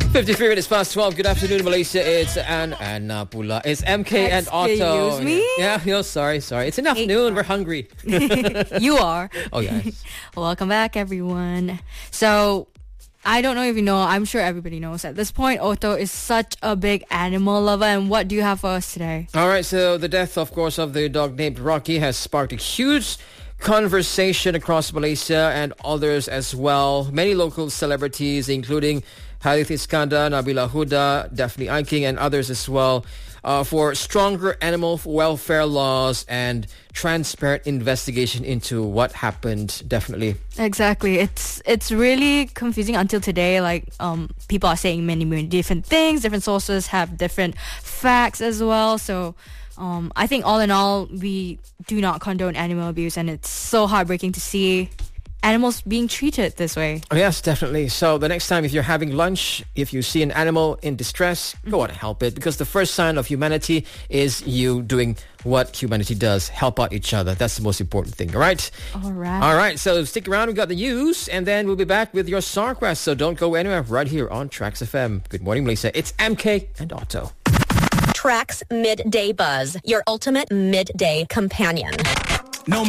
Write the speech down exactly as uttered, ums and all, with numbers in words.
fifty-three minutes past twelve. Good afternoon, Malaysia. It's An Anna Pula. It's M K and Otto. Excuse me? Yeah, yo, sorry, sorry. It's an afternoon. We're hungry. You are. Oh, yes. Welcome back, everyone. So, I don't know if you know, I'm sure everybody knows. At this point, Otto is such a big animal lover. And what do you have for us today? All right, so the death, of course, of the dog named Rocky has sparked a huge conversation across Malaysia and others as well. Many local celebrities, including Harith Iskandar, Nabila Huda, Daphne Eiking, and others as well, uh, for stronger animal welfare laws and transparent investigation into what happened. Definitely. Exactly. It's it's really confusing until today. Like, um, people are saying many, many different things. Different sources have different facts as well. So, um, I think all in all, we do not condone animal abuse, and it's so heartbreaking to see animals being treated this way. Oh, yes, definitely. So the next time if you're having lunch, if you see an animal in distress, go on and help it, because the first sign of humanity is you doing what humanity does. Help out each other. That's the most important thing, all right? All right. All right, so stick around. We've got the news, and then we'll be back with your song request. So don't go anywhere, right here on Trax F M. Good morning, Malaysia. It's M K and Otto. Trax Midday Buzz, your ultimate midday companion.